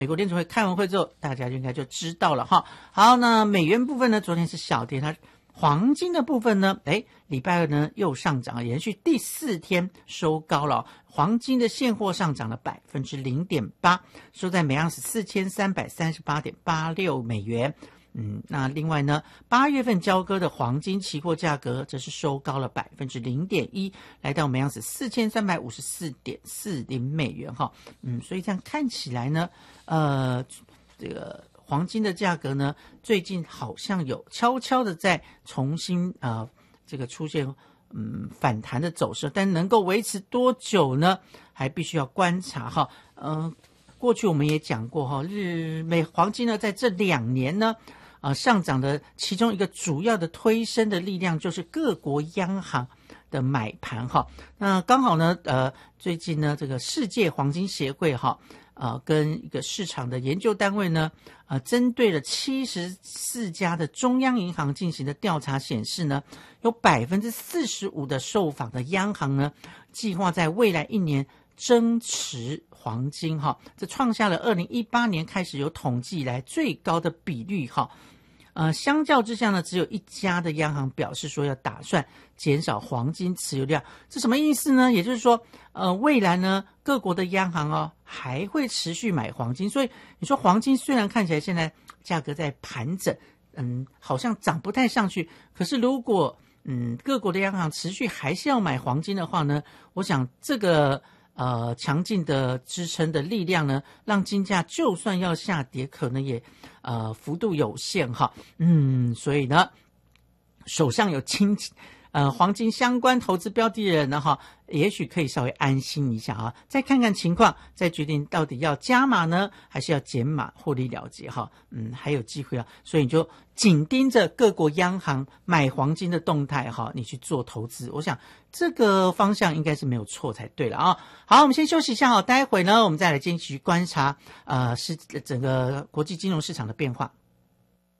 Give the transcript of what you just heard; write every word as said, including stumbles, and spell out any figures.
美国联储会开完会之后，大家就应该就知道了哈。好，那美元部分呢，昨天是小跌，它黄金的部分呢，哎，礼拜二呢又上涨，连续第四天收高了。黄金的现货上涨了百分之零点八，收在每盎司四千三百三十八点八六美元。嗯，那另外呢，八月份交割的黄金期货价格则是收高了百分之零点一，来到每盎司四千三百五十四点四零美元哈。嗯，所以这样看起来呢，呃，这个黄金的价格呢，最近好像有悄悄的在重新呃这个出现嗯反弹的走势，但能够维持多久呢？还必须要观察哈。嗯、呃，过去我们也讲过哈，日美黄金呢在这两年呢。呃，上涨的其中一个主要的推升的力量就是各国央行的买盘哈。那刚好呢，呃，最近呢，这个世界黄金协会哈，呃，跟一个市场的研究单位呢，呃，针对了七十四家的中央银行进行的调查显示呢，有百分之四十五的受访的央行呢，计划在未来一年增持黄金哈，这创下了二零一八年开始有统计以来最高的比率哈。呃，相较之下呢，只有一家的央行表示说要打算减少黄金持有量，这什么意思呢？也就是说，呃，未来呢，各国的央行哦还会持续买黄金，所以你说黄金虽然看起来现在价格在盘整，嗯，好像涨不太上去，可是如果嗯各国的央行持续还是要买黄金的话呢，我想这个。呃，强劲的支撑的力量呢，让金价就算要下跌，可能也呃幅度有限哈。嗯，所以呢，手上有金呃黄金相关投资标的的人呢哈，也许可以稍微安心一下啊，再看看情况，再决定到底要加码呢，还是要减码获利了结哈。嗯，还有机会啊，所以你就紧盯着各国央行买黄金的动态哈，你去做投资，我想这个方向应该是没有错才对了啊。好，我们先休息一下哈，待会呢我们再来继续观察呃是整个国际金融市场的变化。